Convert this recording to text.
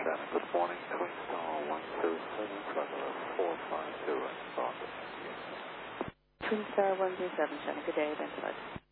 Good morning, Twin Star 107, Traveler 450 in Boston. Twin Star 1077, good day, Ventilate.